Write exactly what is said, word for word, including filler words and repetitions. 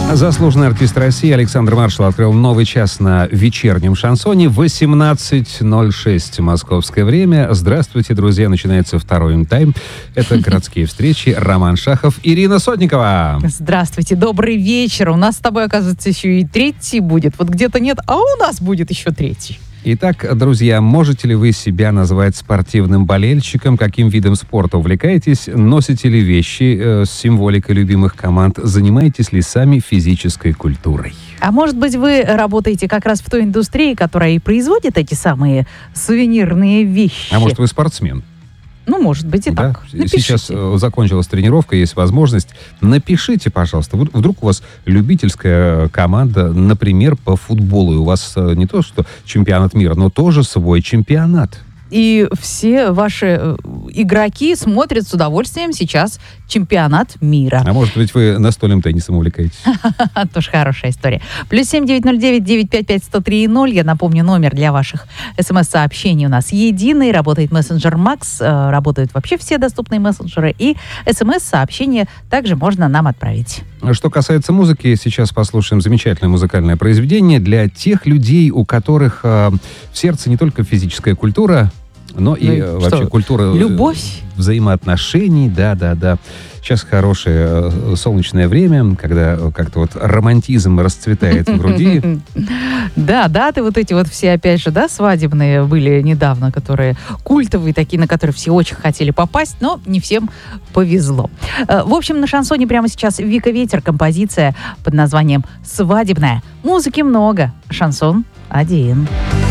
Заслуженный артист России Александр Маршал открыл новый час на вечернем шансоне. восемнадцать ноль шесть московское время. Здравствуйте, друзья. Начинается второй тайм. Это городские встречи. Роман Шахов, Ирина Сотникова. Здравствуйте, добрый вечер. У нас с тобой, оказывается, еще и третий будет. Вот где-то нет, а у нас будет еще третий. Итак, друзья, можете ли вы себя назвать спортивным болельщиком? Каким видом спорта увлекаетесь? Носите ли вещи э, с символикой любимых команд? Занимаетесь ли сами физической культурой? А может быть, вы работаете как раз в той индустрии, которая и производит эти самые сувенирные вещи? А может, вы спортсмен? Ну, может быть, и да? так. Напишите. Сейчас э, закончилась тренировка, есть возможность. Напишите, пожалуйста. Вдруг у вас любительская команда, например, по футболу. И у вас э, не то, что чемпионат мира, но тоже свой чемпионат. И все ваши игроки смотрят с удовольствием сейчас чемпионат мира. А может быть, вы настольным теннисом увлекаетесь? Тоже хорошая история. Плюс семь девять ноль девять девять пять пять сто три ноль. Я напомню, номер для ваших смс-сообщений у нас единый. Работает мессенджер Макс. Работают вообще все доступные мессенджеры. И смс-сообщения также можно нам отправить. Что касается музыки, сейчас послушаем замечательное музыкальное произведение для тех людей, у которых э, в сердце не только физическая культура, но и ну, вообще что? культура любовь, взаимоотношений, да-да-да. Сейчас хорошее э, солнечное время, когда как-то вот романтизм расцветает в груди. Да, даты вот эти вот все, опять же, да, свадебные были недавно, которые культовые такие, на которые все очень хотели попасть, но не всем повезло. В общем, на шансоне прямо сейчас Вика Ветер, композиция под названием «Свадебная». Музыки много, шансон один.